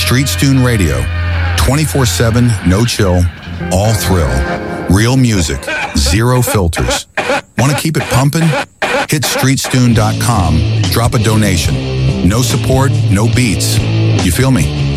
StreetStune Radio. 24/7, no chill, all thrill. Real music, zero filters. Want to keep it pumping? Hit StreetStune.com, drop a donation. No support, no beats. You feel me?